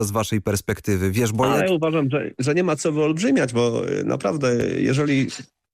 z waszej perspektywy? Wiesz, bo Ale ja uważam, że nie ma co wyolbrzymiać, bo naprawdę jeżeli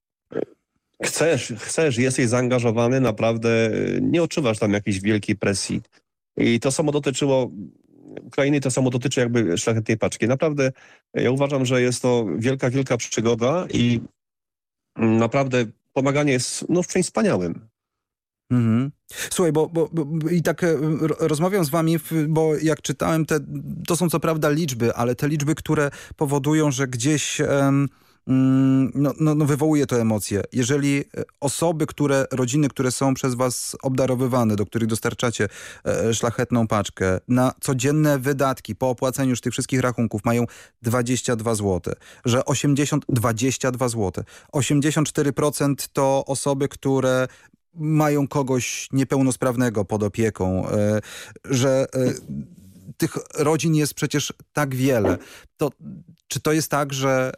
chcesz, jesteś zaangażowany, naprawdę nie odczuwasz tam jakiejś wielkiej presji. I to samo dotyczyło Ukrainy, to samo dotyczy jakby Szlachetnej Paczki. Naprawdę ja uważam, że jest to wielka, wielka przygoda i naprawdę pomaganie jest w czymś wspaniałym. Mhm. Słuchaj, bo i tak rozmawiam z wami, bo jak czytałem, to są co prawda liczby, ale te liczby, które powodują, że gdzieś wywołuje to emocje. Jeżeli rodziny, które są przez was obdarowywane, do których dostarczacie szlachetną paczkę, na codzienne wydatki po opłaceniu już tych wszystkich rachunków mają 22 zł, że 22 zł, 84% to osoby, które mają kogoś niepełnosprawnego pod opieką, że tych rodzin jest przecież tak wiele. Czy to jest tak, że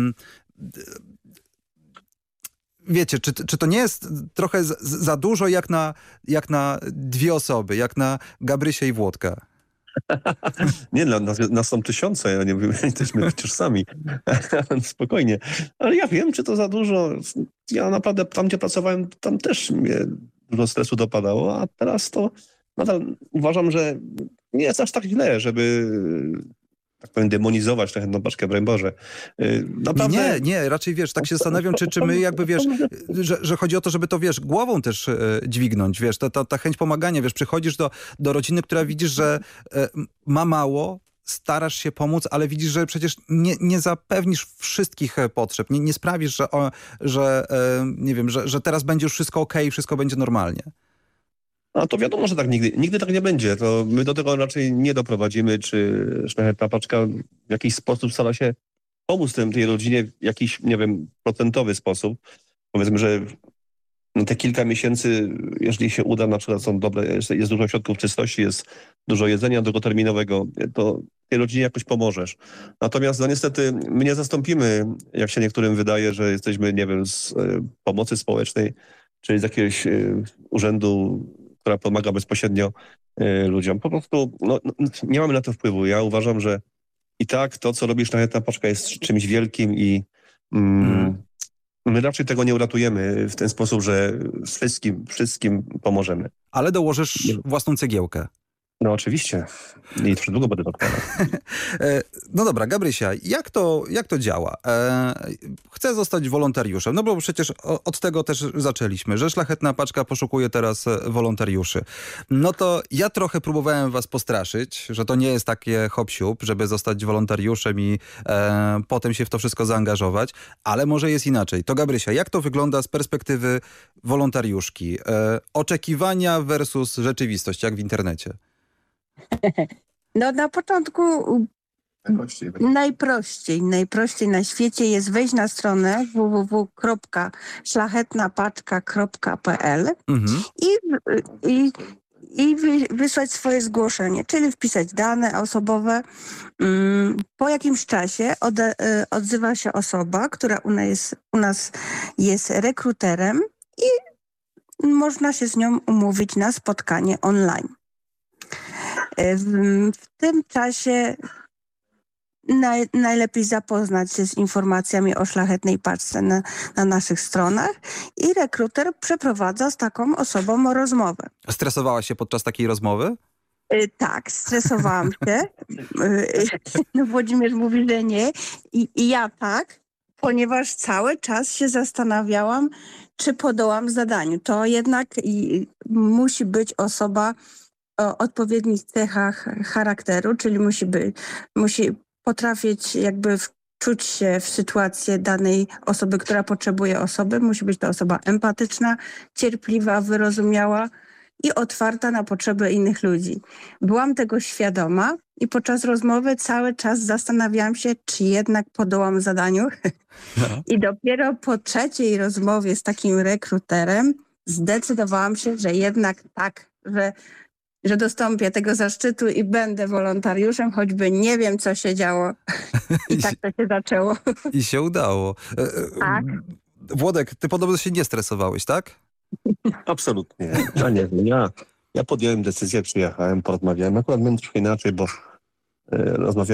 wiecie, czy to nie jest trochę za dużo jak na dwie osoby, jak na Gabrysię i Włodka? Nie, nas są tysiące, ja nie wiem, jesteśmy przecież sami. Spokojnie. Ale ja wiem, czy to za dużo. Ja naprawdę tam, gdzie pracowałem, tam też mnie dużo stresu dopadało, a teraz to nadal uważam, że nie jest aż tak źle, żeby tak powiem, demonizować Szlachetną Paczkę, broń Boże. Naprawdę... Nie, raczej wiesz, tak się zastanawiam, czy my jakby wiesz, że chodzi o to, żeby to wiesz, głową też dźwignąć, wiesz, ta chęć pomagania, wiesz, przychodzisz do rodziny, która widzisz, że ma mało, starasz się pomóc, ale widzisz, że przecież nie zapewnisz wszystkich potrzeb, nie sprawisz, że nie wiem, że teraz będzie już wszystko okej, wszystko będzie normalnie. A to wiadomo, że tak nigdy tak nie będzie. To my do tego raczej nie doprowadzimy, czy Szlachetna Paczka w jakiś sposób stara się pomóc tej rodzinie w jakiś, nie wiem, procentowy sposób. Powiedzmy, że na te kilka miesięcy, jeżeli się uda, na przykład są dobre, jest dużo środków czystości, jest dużo jedzenia długoterminowego, to tej rodzinie jakoś pomożesz. Natomiast niestety my nie zastąpimy, jak się niektórym wydaje, że jesteśmy, nie wiem, z pomocy społecznej, czyli z jakiegoś urzędu, która pomaga bezpośrednio ludziom. Po prostu nie mamy na to wpływu. Ja uważam, że i tak to, co robi Szlachetna Paczka, jest czymś wielkim i my raczej tego nie uratujemy w ten sposób, że wszystkim pomożemy. Ale dołożysz własną cegiełkę. No oczywiście. I troszkę długo będę dokładał. No dobra, Gabrysia, jak to działa? Chcę zostać wolontariuszem, no bo przecież od tego też zaczęliśmy, że Szlachetna Paczka poszukuje teraz wolontariuszy. No to ja trochę próbowałem was postraszyć, że to nie jest takie hop-siup, żeby zostać wolontariuszem i potem się w to wszystko zaangażować, ale może jest inaczej. To Gabrysia, jak to wygląda z perspektywy wolontariuszki? Oczekiwania versus rzeczywistość, jak w internecie. No na początku najprościej na świecie jest wejść na stronę www.szlachetnapaczka.pl i wysłać swoje zgłoszenie, czyli wpisać dane osobowe. Po jakimś czasie odzywa się osoba, która u nas jest rekruterem i można się z nią umówić na spotkanie online. W tym czasie najlepiej zapoznać się z informacjami o Szlachetnej Paczce na naszych stronach i rekruter przeprowadza z taką osobą rozmowę. Stresowałaś się podczas takiej rozmowy? Tak, stresowałam się. No Włodzimierz mówi, że nie. I ja tak, ponieważ cały czas się zastanawiałam, czy podołam zadaniu. To jednak musi być osoba o odpowiednich cechach charakteru, czyli musi potrafić jakby wczuć się w sytuację danej osoby, która potrzebuje osoby. Musi być to osoba empatyczna, cierpliwa, wyrozumiała i otwarta na potrzeby innych ludzi. Byłam tego świadoma i podczas rozmowy cały czas zastanawiałam się, czy jednak podołam zadaniu. No. I dopiero po trzeciej rozmowie z takim rekruterem zdecydowałam się, że jednak tak, że dostąpię tego zaszczytu i będę wolontariuszem, choćby nie wiem, co się działo. I tak to się zaczęło. I się udało. Tak. Włodek, ty podobno się nie stresowałeś, tak? Absolutnie. Ja nie wiem. Ja podjąłem decyzję, przyjechałem, porozmawiałem. Akurat miałem troszkę inaczej, bo rozmawialiśmy